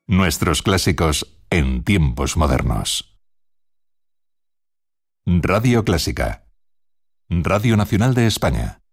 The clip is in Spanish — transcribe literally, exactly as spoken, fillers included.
Nuestros clásicos en tiempos modernos. Radio Clásica. Radio Nacional de España.